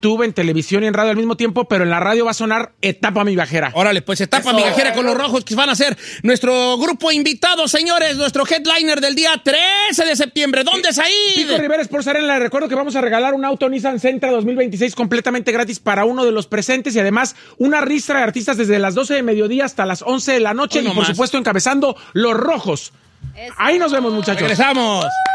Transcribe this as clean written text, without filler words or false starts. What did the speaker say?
YouTube, en televisión y en radio al mismo tiempo, pero en la radio va a sonar Etapa Migajera. Órale, pues Etapa Migajera con los Rojos, que van a ser nuestro grupo invitado, señores, nuestro headliner del día 13 de septiembre. ¿Dónde es ahí? Pico Rivera Sports Arena. Les recuerdo que vamos a regalar un auto Nissan Sentra 2026 completamente gratis para uno de los presentes y además una ristra de artistas desde las 12 de mediodía hasta las 11 de la noche y por supuesto encabezando los Rojos. Ahí nos vemos, muchachos. Regresamos.